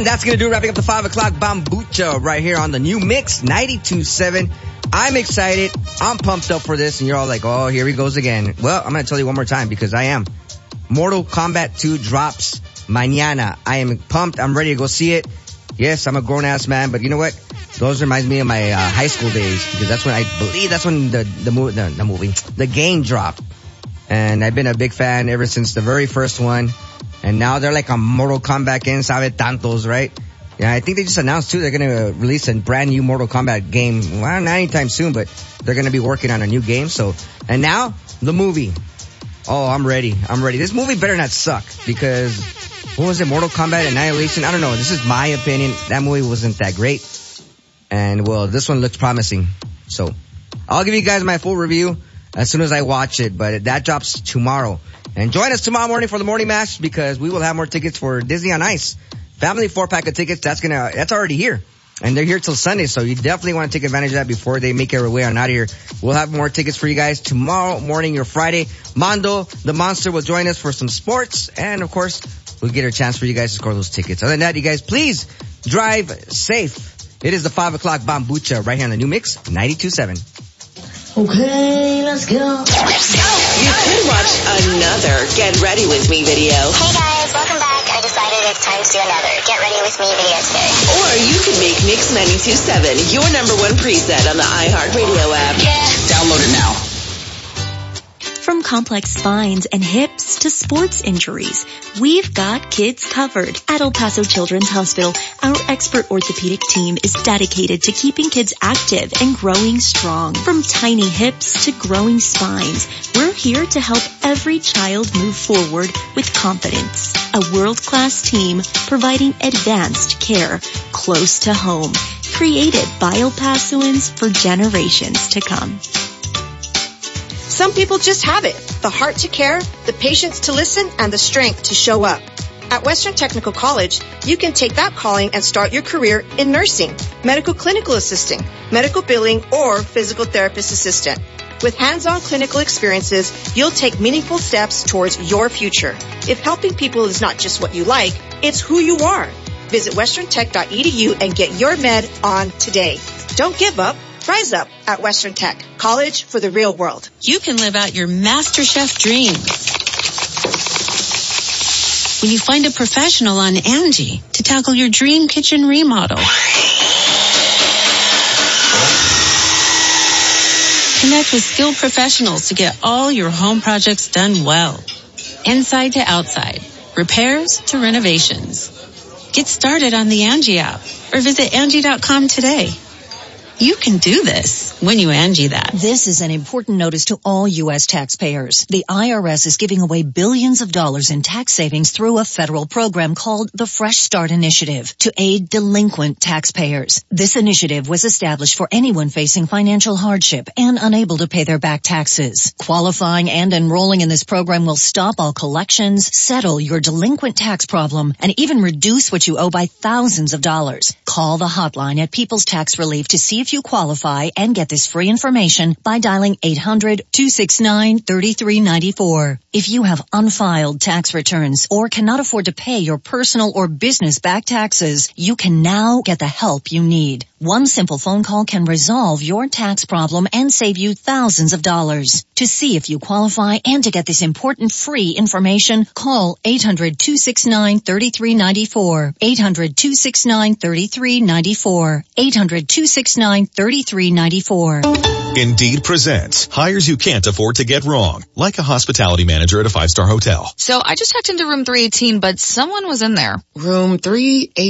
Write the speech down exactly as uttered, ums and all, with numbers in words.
And that's going to do it, wrapping up the five o'clock Bambucha right here on the new Mix ninety-two point seven. I'm excited. I'm pumped up for this. And you're all like, oh, here he goes again. Well, I'm going to tell you one more time because I am. Mortal Kombat two drops mañana. I am pumped. I'm ready to go see it. Yes, I'm a grown-ass man, but you know what? Those remind me of my uh, high school days because that's when I believe that's when the the, mo- the the movie, the game dropped. And I've been a big fan ever since the very first one. And now they're like a Mortal Kombat game, sabe tantos, right? Yeah, I think they just announced too they're going to release a brand new Mortal Kombat game. Well, not anytime soon, but they're going to be working on a new game. So, and now the movie. Oh, I'm ready. I'm ready. This movie better not suck because what was it? Mortal Kombat Annihilation? I don't know. This is my opinion. That movie wasn't that great. And well, this one looks promising. So, I'll give you guys my full review as soon as I watch it, but that drops tomorrow. And join us tomorrow morning for the morning match because we will have more tickets for Disney on Ice. Family four pack of tickets, that's gonna, that's already here. And they're here till Sunday, so you definitely want to take advantage of that before they make their way on out of here. We'll have more tickets for you guys tomorrow morning or Friday. Mondo, the monster, will join us for some sports. And of course, we'll get a chance for you guys to score those tickets. Other than that, you guys, please drive safe. It is the five o'clock Bambucha right here on the new Mix ninety-two point seven. Okay, let's go. Let's go. You could watch another Get Ready With Me video. Hey guys, welcome back. I decided it's time to do another Get Ready With Me video today. Or you could make Mix ninety-two point seven your number one preset on the iHeartRadio app. Yeah. Download it now. From complex spines and hips to sports injuries, we've got kids covered. At El Paso Children's Hospital, our expert orthopedic team is dedicated to keeping kids active and growing strong. From tiny hips to growing spines, we're here to help every child move forward with confidence. A world-class team providing advanced care close to home, created by El Pasoans for generations to come. Some people just have it, the heart to care, the patience to listen, and the strength to show up. At Western Technical College, you can take that calling and start your career in nursing, medical clinical assisting, medical billing, or physical therapist assistant. With hands-on clinical experiences, you'll take meaningful steps towards your future. If helping people is not just what you like, it's who you are. Visit western tech dot e d u and get your med on today. Don't give up. Rise up at Western Tech, college for the real world. You can live out your MasterChef dreams when you find a professional on Angie to tackle your dream kitchen remodel. Connect with skilled professionals to get all your home projects done well. Inside to outside, repairs to renovations. Get started on the Angie app or visit Angie dot com today. You can do this when you Angie that. This is an important notice to all U S taxpayers. The I R S is giving away billions of dollars in tax savings through a federal program called the Fresh Start Initiative to aid delinquent taxpayers. This initiative was established for anyone facing financial hardship and unable to pay their back taxes. Qualifying and enrolling in this program will stop all collections, settle your delinquent tax problem, and even reduce what you owe by thousands of dollars. Call the hotline at People's Tax Relief to see if you qualify and get this free information by dialing eight hundred, two six nine, three three nine four. If you have unfiled tax returns or cannot afford to pay your personal or business back taxes, you can now get the help you need. One simple phone call can resolve your tax problem and save you thousands of dollars. To see if you qualify and to get this important free information, call eight hundred, two six nine, three three nine four. eight hundred, two six nine, three three nine four. eight hundred, two six nine, three three nine four. Indeed presents hires you can't afford to get wrong, like a hospitality manager at a five-star hotel. So I just checked into room three eighteen, but someone was in there. Room three eighteen.